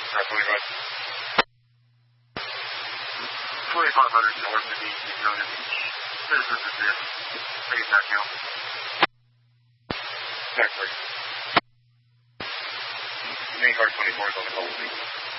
25. 2500 north of East Daytona Beach. Business is in. Please not count. Exactly. Main car 24 is on the call, please.